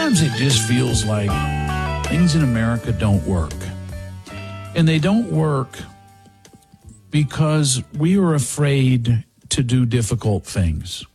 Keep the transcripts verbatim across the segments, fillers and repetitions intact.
sometimes it just feels like things in America don't work. And they don't work because we are afraid to do difficult things.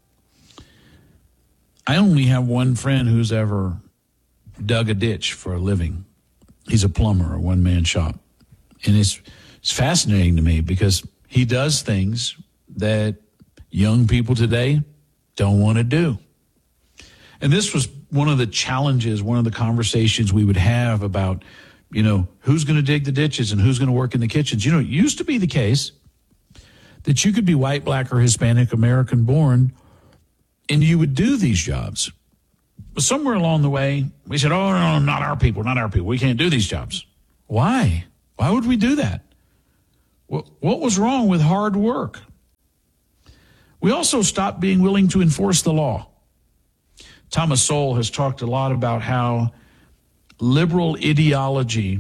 I only have one friend who's ever dug a ditch for a living. He's a plumber, a one-man shop. And it's, it's fascinating to me because he does things that young people today don't want to do. And this was one of the challenges, one of the conversations we would have about, you know, who's going to dig the ditches and who's going to work in the kitchens. You know, it used to be the case that you could be white, black, or Hispanic American born and you would do these jobs. But somewhere along the way, we said, oh, no, no, not our people, not our people. We can't do these jobs. Why? Why would we do that? What was wrong with hard work? We also stopped being willing to enforce the law. Thomas Sowell has talked a lot about how liberal ideology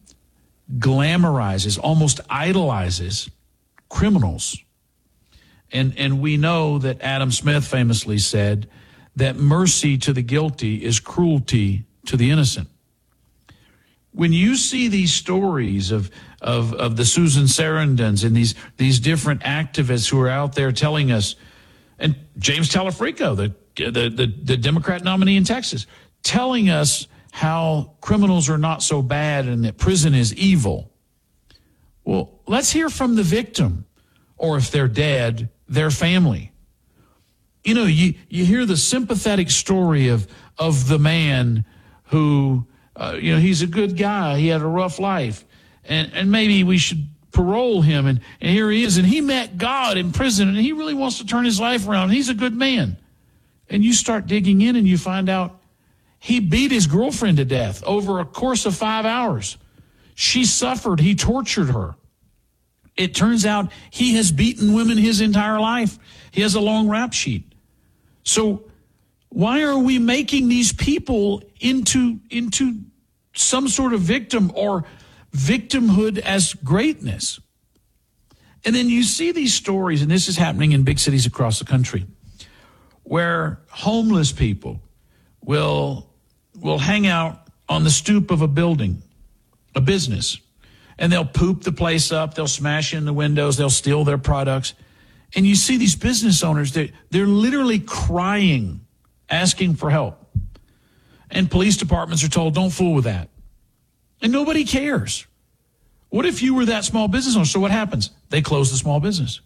glamorizes, almost idolizes criminals. And, and we know that Adam Smith famously said that mercy to the guilty is cruelty to the innocent. When you see these stories of, of, of the Susan Sarandons and these, these different activists who are out there telling us, and James Talafrico, the, the, the, the Democrat nominee in Texas, telling us how criminals are not so bad and that prison is evil. Well, let's hear from the victim, or if they're dead, their family. You know, you, you hear the sympathetic story of, of the man who, uh, you know, he's a good guy. He had a rough life. And, and maybe we should parole him. And, and here he is. And he met God in prison. And he really wants to turn his life around. He's a good man. And you start digging in and you find out he beat his girlfriend to death over a course of five hours. She suffered. He tortured her. It turns out he has beaten women his entire life. He has a long rap sheet. So why are we making these people into, into some sort of victim or victimhood as greatness? And then you see these stories, and this is happening in big cities across the country, where homeless people will, will hang out on the stoop of a building, a business, and they'll poop the place up. They'll smash in the windows. They'll steal their products. And you see these business owners, they're, they're literally crying, asking for help. And police departments are told, don't fool with that. And nobody cares. What if you were that small business owner? So what happens? They close the small business.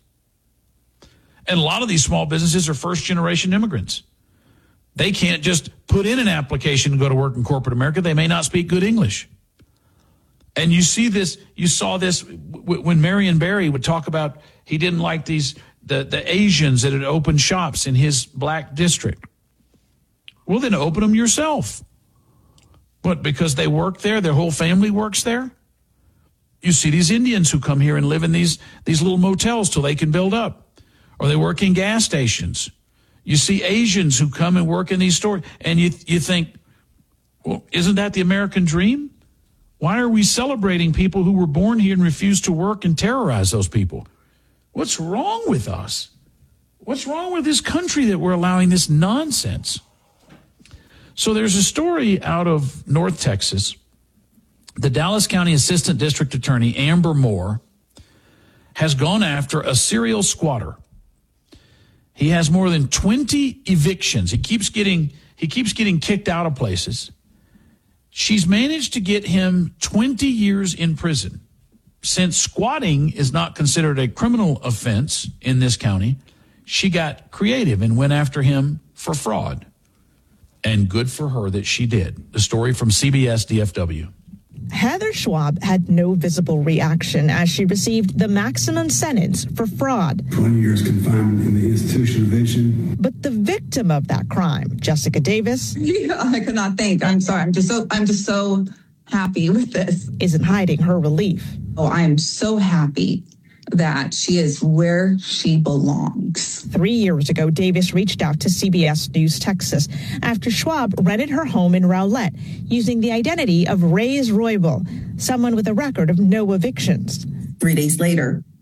And a lot of these small businesses are first-generation immigrants. They can't just put in an application to go to work in corporate America. They may not speak good English. And you see this, you saw this w- when Marion Barry would talk about he didn't like these, the, the Asians that had opened shops in his black district. Well, then open them yourself. What, because they work there, their whole family works there? You see these Indians who come here and live in these, these little motels till they can build up. Or they work in gas stations. You see Asians who come and work in these stores. And you, you think, well, isn't that the American dream? Why are we celebrating people who were born here and refuse to work and terrorize those people? What's wrong with us? What's wrong with this country that we're allowing this nonsense? So there's a story out of North Texas. The Dallas County Assistant District Attorney, Amber Moore, has gone after a serial squatter. He has more than twenty evictions. He keeps getting, he keeps getting kicked out of places. She's managed to get him twenty years in prison. Since squatting is not considered a criminal offense in this county, she got creative and went after him for fraud. And good for her that she did. The story from C B S D F W. Heather Schwab had no visible reaction as she received the maximum sentence for fraud. twenty years confinement in the institution of eviction. But the victim of that crime, Jessica Davis, yeah, I could not think. I'm sorry. I'm just so I'm just so happy with this. Isn't hiding her relief. Oh, I am so happy that she is where she belongs. Three years ago, Davis reached out to C B S News Texas after Schwab rented her home in Rowlett using the identity of Reyes Roybal, someone with a record of no evictions. Three days later,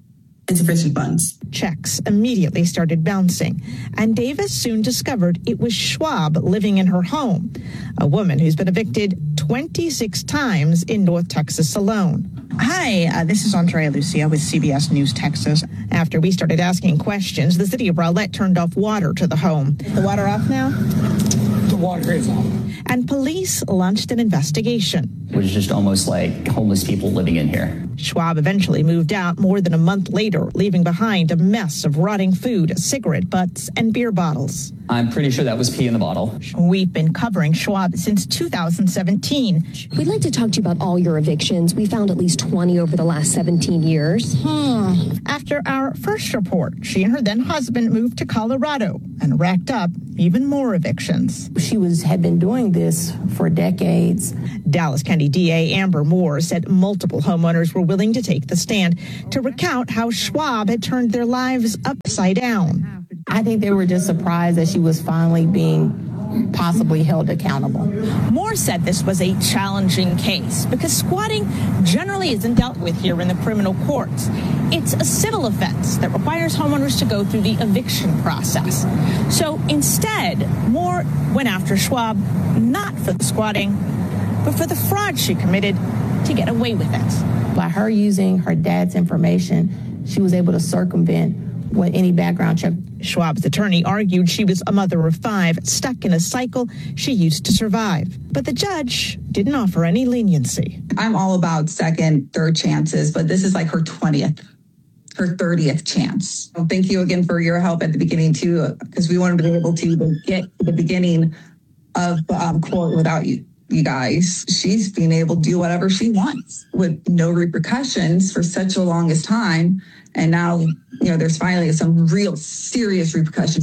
insufficient funds. Checks immediately started bouncing, and Davis soon discovered it was Schwab living in her home, a woman who's been evicted twenty-six times in North Texas alone. Hi, uh, this is Andrea Lucia with C B S News Texas. After we started asking questions, the city of Rowlett turned off water to the home. The water off now? The water is off. And police launched an investigation. It was just almost like homeless people living in here. Schwab eventually moved out more than a month later, leaving behind a mess of rotting food, cigarette butts, and beer bottles. I'm pretty sure that was pee in the bottle. We've been covering Schwab since two thousand seventeen. We'd like to talk to you about all your evictions. We found at least twenty over the last seventeen years. Hmm. After our first report, she and her then husband moved to Colorado and racked up even more evictions. She was had been doing this for decades. Dallas County D A Amber Moore said multiple homeowners were willing to take the stand to recount how Schwab had turned their lives upside down. I think they were just surprised that she was finally being possibly held accountable. Moore said this was a challenging case because squatting generally isn't dealt with here in the criminal courts. It's a civil offense that requires homeowners to go through the eviction process. So instead, Moore went after Schwab not for the squatting, but for the fraud she committed to get away with it. By her using her dad's information, she was able to circumvent what any background check. Schwab's attorney argued she was a mother of five, stuck in a cycle she used to survive. But the judge didn't offer any leniency. I'm all about second, third chances, but this is like her twentieth, her thirtieth chance. So thank you again for your help at the beginning, too, because we wanted to be able to get to the beginning of um, court without you. You guys, she's being able to do whatever she wants with no repercussions for such a longest time. And now, you know, there's finally some real serious repercussions.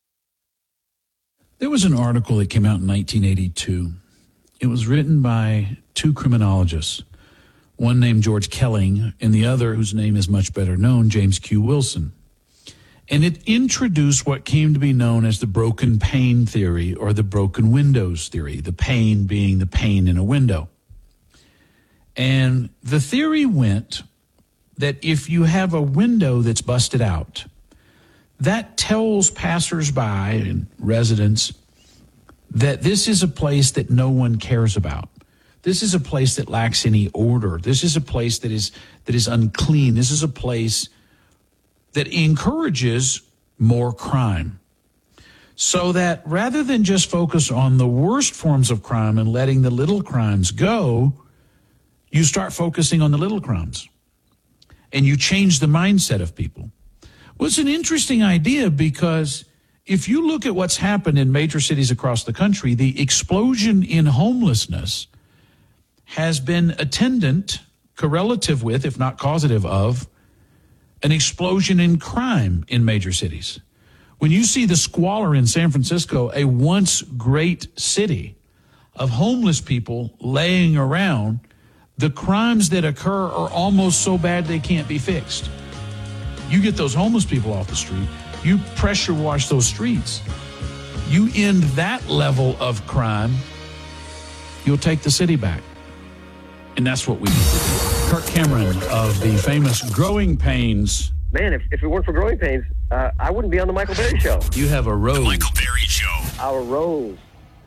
There was an article that came out in nineteen eighty-two. It was written by two criminologists, one named George Kelling and the other, whose name is much better known, James Q. Wilson. And it introduced what came to be known as the broken pane theory or the broken windows theory, the pane being the pane in a window. And the theory went that if you have a window that's busted out, that tells passersby and residents that this is a place that no one cares about. This is a place that lacks any order. This is a place that is that is unclean. This is a place that encourages more crime. So that rather than just focus on the worst forms of crime and letting the little crimes go, you start focusing on the little crimes. And you change the mindset of people. Well, it's an interesting idea because if you look at what's happened in major cities across the country, the explosion in homelessness has been attendant, correlative with, if not causative of, an explosion in crime in major cities. When you see the squalor in San Francisco, a once great city of homeless people laying around, the crimes that occur are almost so bad they can't be fixed. You get those homeless people off the street, you pressure wash those streets, you end that level of crime, you'll take the city back. And that's what we do. Kirk Cameron of the famous Growing Pains. Man, if, if it weren't for Growing Pains, uh, I wouldn't be on the Michael Berry Show. You have a rose. The Michael Berry Show. Our rose.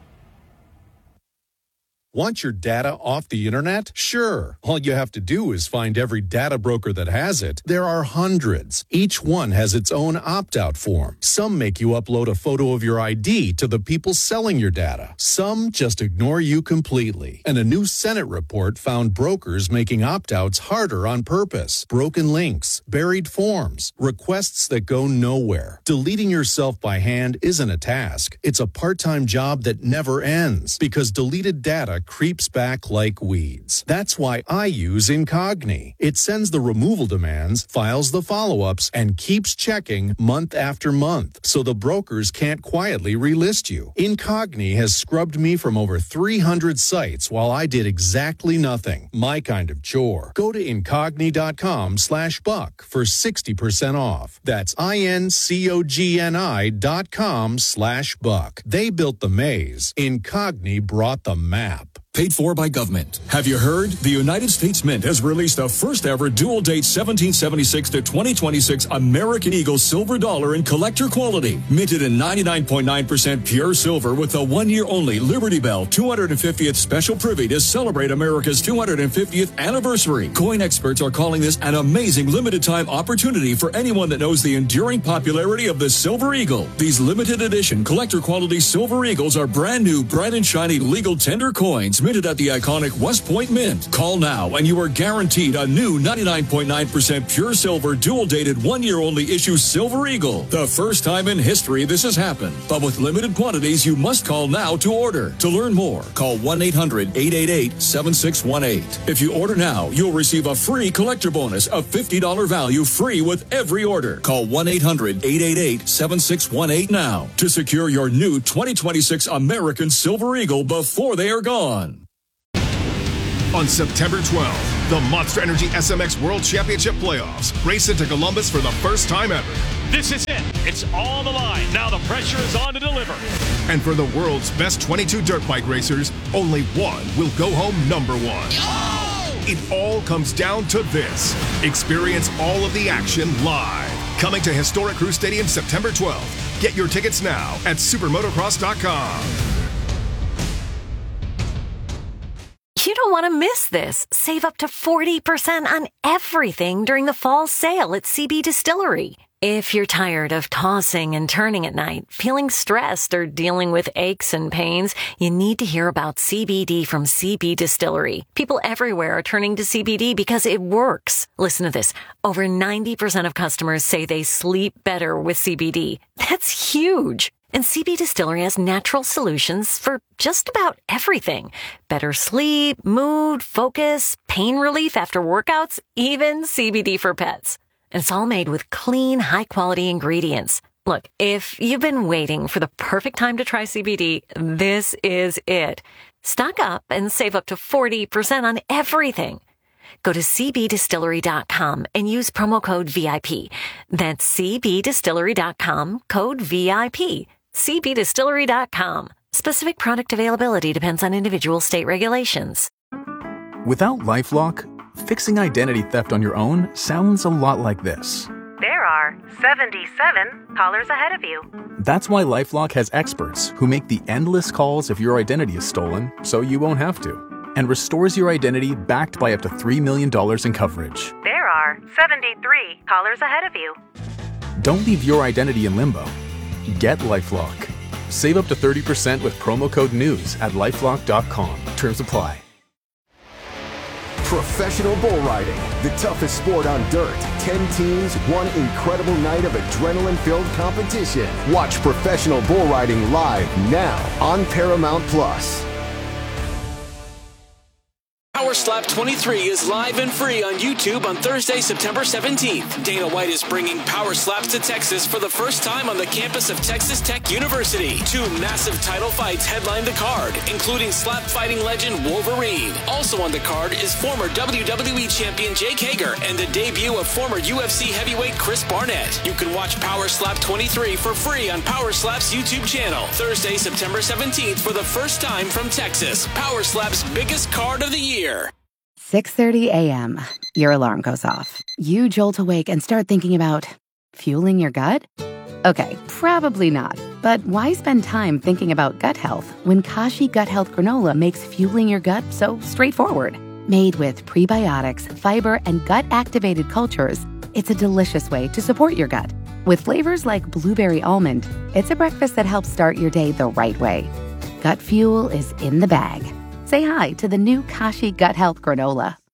Want your data off the internet? Sure. All you have to do is find every data broker that has it. There are hundreds. Each one has its own opt-out form. Some make you upload a photo of your I D to the people selling your data. Some just ignore you completely. And a new Senate report found brokers making opt-outs harder on purpose. Broken links, buried forms, requests that go nowhere. Deleting yourself by hand isn't a task. It's a part-time job that never ends because deleted data creeps back like weeds. That's why I use Incogni. It sends the removal demands, files the follow-ups, and keeps checking month after month, so the brokers can't quietly relist you. Incogni has scrubbed me from over three hundred sites while I did exactly nothing. My kind of chore. Go to Incogni.com slash buck for sixty percent off. That's I-N-C-O-G-N-I dot com slash buck. They built the maze. Incogni brought the map. Paid for by government. Have you heard? The United States Mint has released the first ever dual date seventeen seventy-six to twenty twenty-six American Eagle silver dollar in collector quality. Minted in ninety-nine point nine percent pure silver with a one year only Liberty Bell two hundred fiftieth special privy to celebrate America's two hundred fiftieth anniversary. Coin experts are calling this an amazing limited time opportunity for anyone that knows the enduring popularity of the Silver Eagle. These limited edition collector quality Silver Eagles are brand new, bright and shiny legal tender coins minted at the iconic West Point Mint. Call now and you are guaranteed a new ninety-nine point nine percent pure silver dual dated one year only issue Silver Eagle. The first time in history this has happened. But with limited quantities, you must call now to order. To learn more, call one eight hundred eight eight eight seven six one eight. If you order now, you'll receive a free collector bonus of fifty dollars value free with every order. Call one eight hundred eight eight eight seven six one eight now to secure your new twenty twenty-six American Silver Eagle before they are gone. On September twelfth, the Monster Energy S M X World Championship Playoffs race into Columbus for the first time ever. This is it. It's all on the line. Now the pressure is on to deliver. And for the world's best twenty-two dirt bike racers, only one will go home number one. Oh! It all comes down to this. Experience all of the action live. Coming to historic Crew Stadium September twelfth. Get your tickets now at supermotocross dot com. You don't want to miss this. Save up to forty percent on everything during the fall sale at C B Distillery. If you're tired of tossing and turning at night, feeling stressed, or dealing with aches and pains, you need to hear about C B D from C B Distillery. People everywhere are turning to C B D because it works. Listen to this. Over ninety percent of customers say they sleep better with C B D. That's huge. And C B Distillery has natural solutions for just about everything. Better sleep, mood, focus, pain relief after workouts, even C B D for pets. And it's all made with clean, high-quality ingredients. Look, if you've been waiting for the perfect time to try C B D, this is it. Stock up and save up to forty percent on everything. Go to c b distillery dot com and use promo code V I P. That's c b distillery dot com, code V I P. c b distillery dot com. Specific product availability depends on individual state regulations. Without LifeLock, fixing identity theft on your own sounds a lot like this. There are seventy-seven callers ahead of you. That's why LifeLock has experts who make the endless calls if your identity is stolen, so you won't have to, and restores your identity backed by up to three million dollars in coverage. There are seventy-three callers ahead of you. Don't leave your identity in limbo. Get LifeLock. Save up to thirty percent with promo code NEWS at lifelock dot com. Terms apply. Professional bull riding, the toughest sport on dirt. Ten teams, one incredible night of adrenaline-filled competition. Watch professional bull riding live now on Paramount Plus. Power Slap twenty-three is live and free on YouTube on Thursday, September seventeenth. Dana White is bringing Power Slaps to Texas for the first time on the campus of Texas Tech University. Two massive title fights headline the card, including slap fighting legend Wolverine. Also on the card is former W W E champion Jake Hager and the debut of former U F C heavyweight Chris Barnett. You can watch Power Slap twenty-three for free on Power Slap's YouTube channel. Thursday, September seventeenth for the first time from Texas. Power Slap's biggest card of the year. six thirty a.m. Your alarm goes off. You jolt awake and start thinking about fueling your gut? Okay, probably not. But why spend time thinking about gut health when Kashi Gut Health Granola makes fueling your gut so straightforward? Made with prebiotics, fiber, and gut-activated cultures, it's a delicious way to support your gut. With flavors like blueberry almond, it's a breakfast that helps start your day the right way. Gut fuel is in the bag. Say hi to the new Kashi Gut Health Granola.